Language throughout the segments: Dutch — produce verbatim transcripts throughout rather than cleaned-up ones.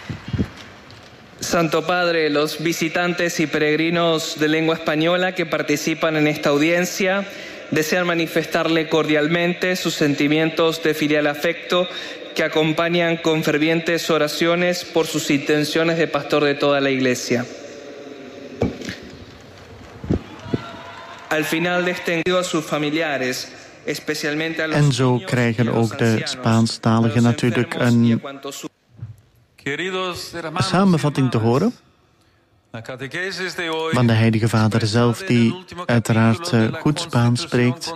Santo Padre, los visitantes y peregrinos de lengua española que participan en esta audiencia desean manifestarle cordialmente sus sentimientos de filial afecto que acompañan con fervientes oraciones por sus intenciones de pastor de toda la Iglesia. Al final de este encuentro a sus familiares, especialmente a los En zo krijgen ook de Spaanstaligen natuurlijk een samenvatting te horen van de Heilige Vader zelf, die uiteraard goed Spaans spreekt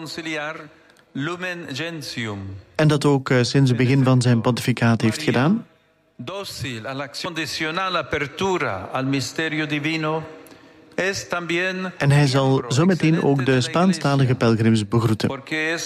en dat ook sinds het begin van zijn pontificaat heeft gedaan. En hij zal zo meteen ook de Spaanstalige pelgrims begroeten.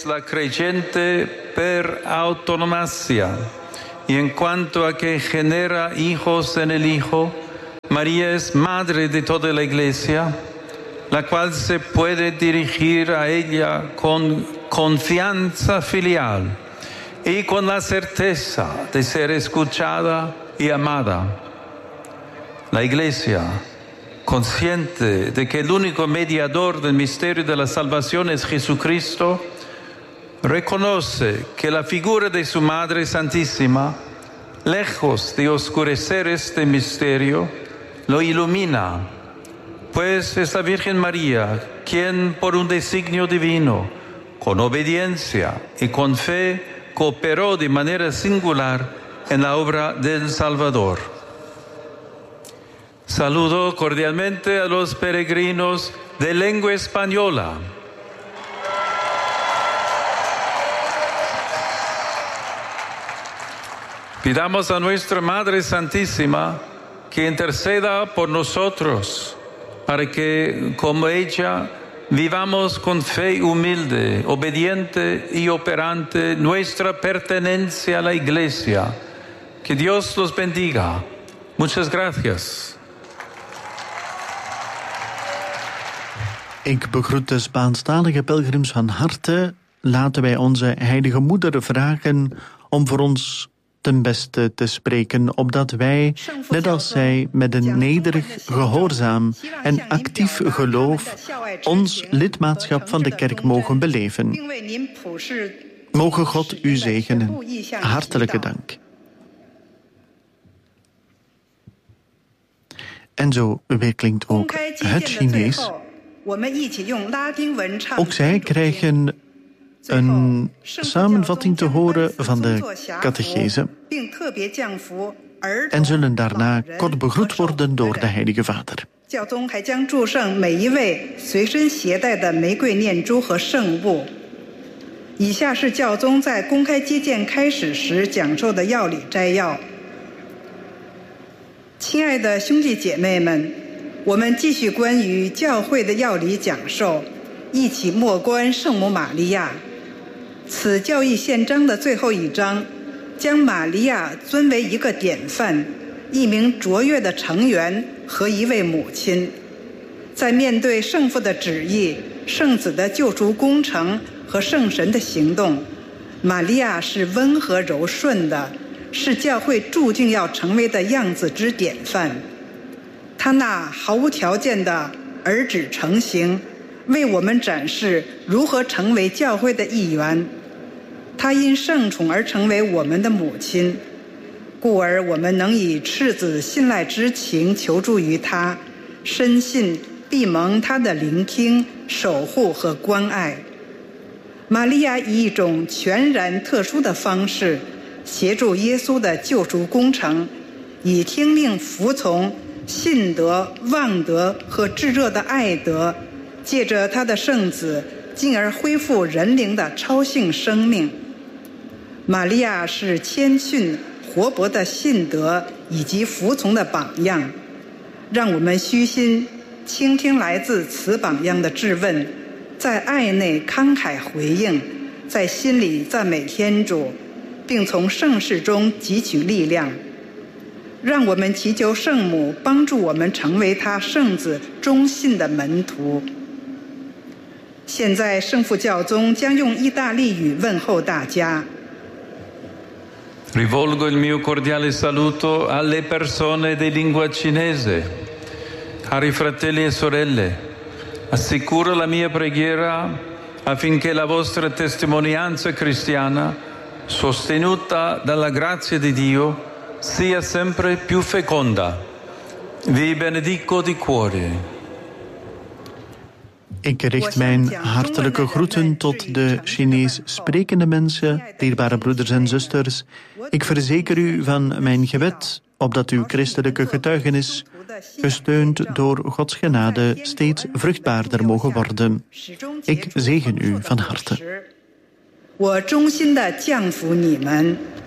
Y en cuanto a que genera hijos en el Hijo, María es madre de toda la Iglesia, la cual se puede dirigir a ella con confianza filial y con la certeza de ser escuchada y amada. La Iglesia, consciente de que el único mediador del misterio de la salvación es Jesucristo, reconoce que la figura de su Madre Santísima, lejos de oscurecer este misterio, lo ilumina, pues es la Virgen María quien, por un designio divino, con obediencia y con fe, cooperó de manera singular en la obra del Salvador. Saludo cordialmente a los peregrinos de lengua española. Pidamos a nuestra Madre Santísima que interceda por nosotros, para que, como ella, vivamos con fe humilde, obediente y operante nuestra pertenencia a la Iglesia. Que Dios los bendiga. Muchas gracias. Ik begroet de Spaanstalige pelgrims van harte. Laten wij onze heilige moeder vragen om voor ons ten beste te spreken, opdat wij, net als zij, met een nederig, gehoorzaam en actief geloof ons lidmaatschap van de kerk mogen beleven. Mogen God u zegenen. Hartelijke dank. En zo weerklinkt ook het Chinees. Ook zij krijgen een samenvatting te horen van de catechese en zullen daarna kort begroet worden door de Heilige Vader. Maria 此教义宪章的最后一章，将玛利亚尊为一个典范，一名卓越的成员和一位母亲。在面对圣父的旨意、圣子的救赎工程和圣神的行动，玛利亚是温和柔顺的，是教会注定要成为的样子之典范。她那毫无条件的儿子成行，为我们展示如何成为教会的一员。她因圣宠而成为我们的母亲，故而我们能以赤子信赖之情求助于她，深信必蒙她的聆听、守护和关爱。玛利亚以一种全然特殊的方式协助耶稣的救赎工程，以听命服从、信德、望德和炙热的爱德，借着他的圣子，进而恢复人灵的超性生命。玛利亚是谦逊、活泼的信德以及服从的榜样，让我们虚心倾听来自此榜样的质问，在爱内慷慨回应，在心里赞美天主，并从圣事中汲取力量。让我们祈求圣母帮助我们成为她圣子忠信的门徒。现在圣父教宗将用意大利语问候大家。 Rivolgo il mio cordiale saluto alle persone di lingua cinese, cari fratelli e sorelle. Assicuro la mia preghiera affinché la vostra testimonianza cristiana, sostenuta dalla grazia di Dio, sia sempre più feconda. Vi benedico di cuore. Ik richt mijn hartelijke groeten tot de Chinees sprekende mensen, dierbare broeders en zusters. Ik verzeker u van mijn gebed, opdat uw christelijke getuigenis, gesteund door Gods genade, steeds vruchtbaarder mogen worden. Ik zegen u van harte. 我衷心地降服你们。